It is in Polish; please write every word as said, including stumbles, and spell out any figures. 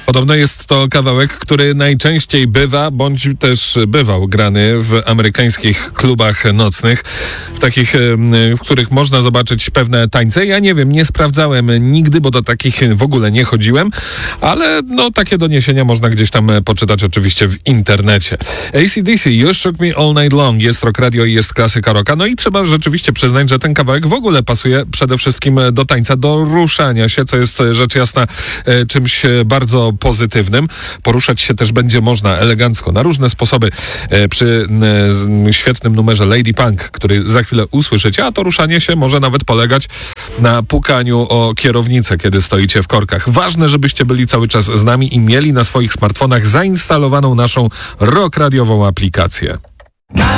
Podobno jest to kawałek, który najczęściej bywa, bądź też bywał grany w amerykańskich klubach nocnych, w takich, w których można zobaczyć pewne tańce. Ja nie wiem, nie sprawdzałem nigdy, bo do takich w ogóle nie chodziłem, ale no takie doniesienia można gdzieś tam poczytać oczywiście w internecie. A C D C, You Shook Me All Night Long, jest Rock Radio i jest klasyka rocka. No i trzeba rzeczywiście przyznać, że ten kawałek w ogóle pasuje przede wszystkim do tańca, do ruszania się, co jest rzecz jasna czymś bardzo pozytywnym. Poruszać się też będzie można elegancko na różne sposoby przy świetnym numerze Lady Punk, który za chwilę usłyszycie, a to ruszanie się może nawet polegać na pukaniu o kierownicę, kiedy stoicie w korkach. Ważne, żebyście byli cały czas z nami i mieli na swoich smartfonach zainstalowaną naszą rock radiową aplikację.